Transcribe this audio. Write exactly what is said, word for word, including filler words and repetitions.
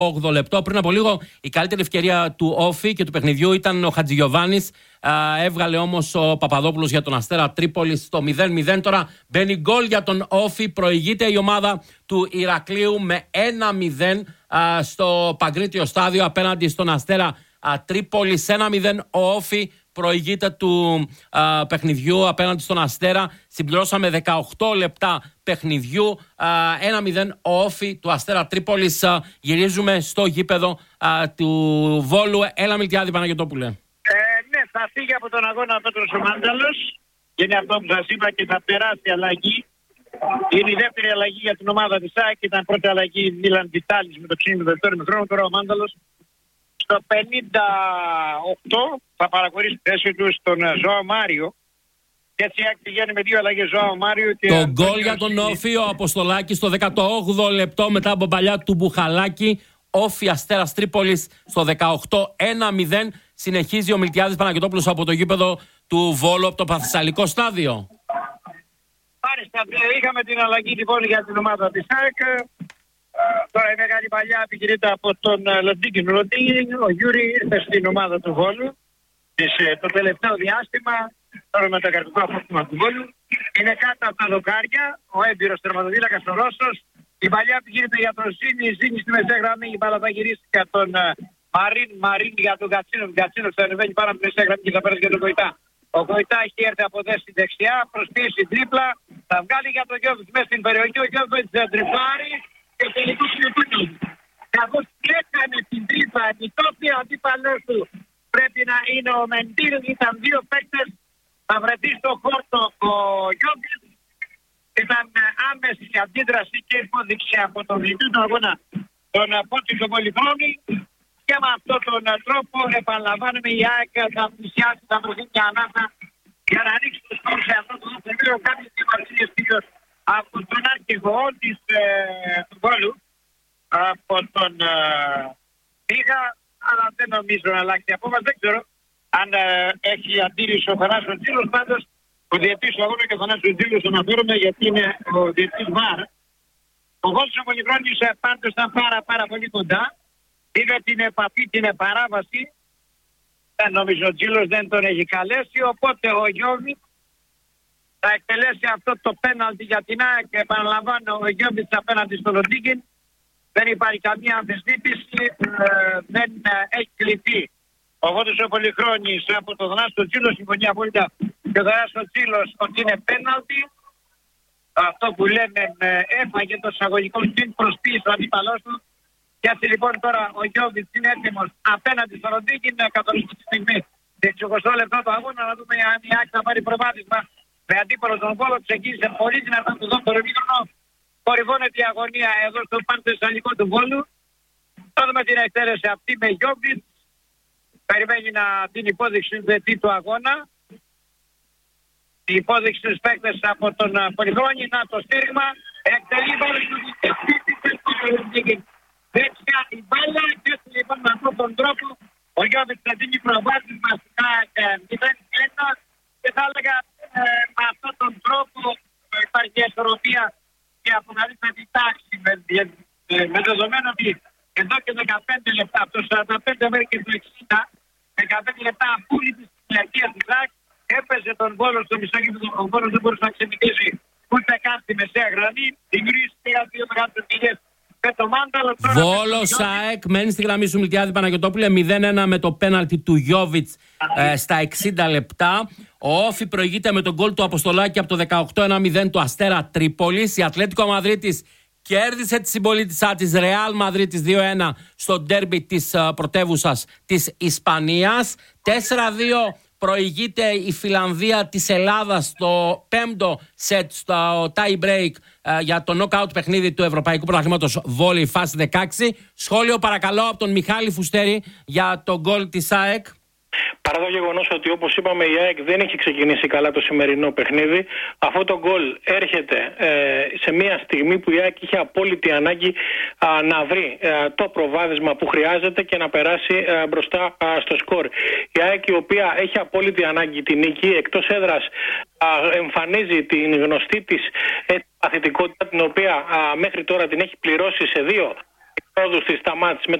όγδοο λεπτό. Πριν από λίγο η καλύτερη ευκαιρία του Όφη και του παιχνιδιού ήταν ο Χατζηγιοβάνης. Έβγαλε όμως ο Παπαδόπουλος για τον Αστέρα Τρίπολης στο μηδέν μηδέν. Τώρα μπαίνει γκολ για τον Όφη. Προηγείται η ομάδα του Ηρακλείου με ένα μηδέν στο Παγκρίτιο Στάδιο απέναντι στον Αστέρα Τρίπολης. ένα μηδέν ο Όφη προηγείται του α, παιχνιδιού απέναντι στον Αστέρα. Συμπληρώσαμε δεκαοκτώ λεπτά παιχνιδιού. ένα μηδέν ο Όφη του Αστέρα Τρίπολης. Α, γυρίζουμε στο γήπεδο α, του Βόλου. Έλα Μιλτιάδη Παναγιωτόπουλε. Ε, ναι, θα φύγει από τον αγώνα ο Πέτρος ο Μάνταλος. Είναι αυτό που σας είπα και θα περάσει αλλαγή. Είναι η δεύτερη αλλαγή για την ομάδα της ΑΕΚ. Ήταν πρώτη αλλαγή η Μίλαν Βιτάλης με το ξύνη δεύτερο μικρό. Τώρα ο Μάνταλος στο πενήντα οκτώ θα παραχωρήσει τη θέση του στον Ζωάο Μάριο. Και έτσι πηγαίνει με δύο αλλαγές Ζωάο Μάριο. Και το γκολ για τον Όφη, ο Αποστολάκης στο δεκαοκτώ λεπτό μετά από παλιά του Μπουχαλάκη. Όφη Αστέρας Τρίπολης στο δεκαοκτώ ένα μηδέν. Συνεχίζει ο Μιλτιάδης Παναγιωτόπουλος από το γήπεδο του Βόλου από το Παθησσαλικό Στάδιο. Μάλιστα, είχαμε την αλλαγή λοιπόν για την ομάδα της ΑΕΚ. Τώρα η μεγάλη παλιά επικηρύττει από τον Λοντίγκιν. Ο Γιούρι ήρθε στην ομάδα του Βόλου της, το τελευταίο διάστημα, τώρα με το καρτικό απόκτημα του Βόλου. Είναι κάτω από τα δοκάρια, ο έμπειρος τερματοδίλακας ο Ρώσος. Η παλιά επικηρύττει για τον Ζήνη, Ζήνη στη μεσαία γραμμή, η μπάλα θα γυρίσει για τον Μαρίν, Μαρίν για τον Κατσίνο. Ο Κατσίνο θα ανεβαίνει πάνω από τη μεσαία γραμμή και θα πέρασε για τον Κοϊτά. Ο Κοϊτά έχει έρθει από θέση δεξιά, προσπίσει τρίπλα, θα βγάλει για τον Γιώβιτ μέσα στην περιοχή. Ο Γιώβιτ θα τριφάρει. Και τελικό συνεπούλιο. Καθώς έκανε την τρύπα, η τόπια αντίπαλός του πρέπει να είναι ο Μεντήρ. Ήταν δύο παίκτες, θα βρεθεί στο χόρτο ο Γιώργης. Ήταν άμεση αντίδραση και υπόδειξη από τον διαιτητή του αγώνα, τον Πότσικο Πολυχρόνη. Και με αυτόν τον τρόπο επαναλαμβάνουμε η ΑΕΚ θα πλησιάσει, θα βρεθεί μια ανάσα για να ρίξει το σκορ σε αυτό το σημείο. Κάποιες δημοσίες κυρίως από τον αρχηγό της ε, του Βόλου, από τον ε, Πήγα, αλλά δεν νομίζω να αλλάξει από μας. Δεν ξέρω αν ε, έχει αντίρρηση ο Θανάσιος Τζίλος. Πάντως ο διετής του αγώνα και ο Θανάσιος Τζίλος αναφέρομαι γιατί είναι ο διετής ΒΑΡ. Ο Βόλος ο Πολυχρόνης πάντως ήταν πάρα πάρα πολύ κοντά. Είδε την επαφή, την παράβαση. Δεν νομίζω ο Τζίλος δεν τον έχει καλέσει, οπότε ο Γιώβιτ θα εκτελέσει αυτό το πέναλτι για την ΑΕΚ και επαναλαμβάνω ο Γιώβιτς απέναντι στο Λοντίγκιν. Δεν υπάρχει καμία αμφισβήτηση, ε, δεν ε, έχει κληθεί. Ο Βότος ο Πολυχρόνης από το Θανάσιο Τσίλο συμφωνεί απόλυτα και ο Θανάσιο Τσίλος ότι είναι πέναλτι. Αυτό που λέμε ε, έφαγε το εισαγωγικό στην προσποίηση του αντίπαλός του. Και έτσι λοιπόν τώρα ο Γιώβιτς είναι έτοιμος απέναντι στο Λοντίγκιν να καθορίσει τη στιγμή. εξήντα λεπτό το αγώνα να δούμε αν η ΑΕΚ θα πάρει προβάδισμα. Με αντίπαλο τον Βόλο ξεκίνησε πολύ δυνατά το δεύτερο ημίχρονο. Κορυφώνεται η αγωνία εδώ στο Πανθεσσαλικό του Βόλου. Θα δούμε την εκτέλεση αυτή με Γιώβιτς. Περιμένει να την υπόδειξη του διαιτητή του αγώνα. Η υπόδειξη στους παίκτες από τον Πολυχρόνη. Να το στήριγμα. Εκτελεί μπάλα του διαιτητή. Δεξιά η μπάλα και έτσι λοιπόν με αυτόν τον τρόπο ο Γιώβιτς θα δίνει προβάδισμα στα μηδέν ένα και θα έλεγα ε, με αυτόν τον τρόπο υπάρχει ισορροπία και αποκαλύπτει τη τάξη με, με, με δεδομένο ότι εδώ και δεκαπέντε λεπτά, από το σαράντα πέντε μέχρι και το εξήντα, δεκαπέντε λεπτά απόλυτη της διαρκείας της ΑΕΚ έπαιζε τον Βόλο στο μισό και ο Βόλος δεν μπορούσε να ξενικήσει ούτε καν στη μεσαία γραμμή, δημιουργήθηκε δύο μεγάλες ευκαιρίες. Βόλος ΑΕΚ μένει στη γραμμή σου Μιλτιάδη Παναγιωτόπουλε μηδέν ένα με το πέναλτι του Γιώβιτς ε, στα εξήντα λεπτά. Ο Όφη προηγείται με τον γκολ του Αποστολάκη από το δεκαοκτώ ένα μηδέν του Αστέρα Τρίπολης. Η Ατλέτικο Μαδρίτης κέρδισε τη συμπολίτησά της Ρεάλ Μαδρίτης δύο ένα στο ντέρμπι της uh, πρωτεύουσας της Ισπανίας. τέσσερα δύο προηγείται η Φιλανδία της Ελλάδας στο πέμπτο σετ στο tie break uh, για το knockout παιχνίδι του Ευρωπαϊκού Πρωταθλήματος Βόλεϊ φάση δεκαέξι. Σχόλιο παρακαλώ από τον Μιχάλη Φουστέρη για το γκολ της ΑΕΚ. Παρά το γεγονός ότι όπως είπαμε η ΑΕΚ δεν έχει ξεκινήσει καλά το σημερινό παιχνίδι, αυτό το γκολ έρχεται ε, σε μια στιγμή που η ΑΕΚ είχε απόλυτη ανάγκη α, να βρει ε, το προβάδισμα που χρειάζεται και να περάσει ε, μπροστά α, στο σκορ. Η ΑΕΚ η οποία έχει απόλυτη ανάγκη τη νίκη, εκτός έδρας α, εμφανίζει την γνωστή της ε, παθητικότητα την οποία α, μέχρι τώρα την έχει πληρώσει σε δύο πρόοδους της σταμάτησε